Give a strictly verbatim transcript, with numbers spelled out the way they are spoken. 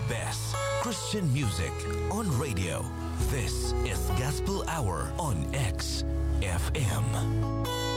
best Christian music on radio. This is Gospel Hour on X F M.